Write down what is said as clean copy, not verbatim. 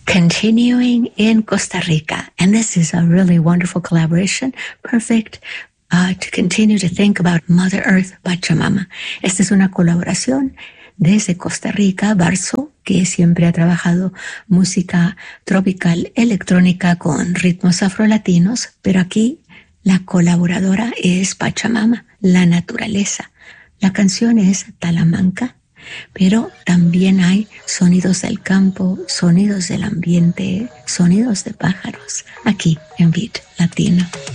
continuing in Costa Rica. And this is a really wonderful collaboration, perfect to continue to think about Mother Earth, Pachamama. Esta es una colaboración desde Costa Rica, Barso, que siempre ha trabajado música tropical electrónica con ritmos afrolatinos, pero aquí la colaboradora es Pachamama, la naturaleza. La canción es Talamanca, pero también hay sonidos del campo, sonidos del ambiente, sonidos de pájaros, aquí en Beat Latino.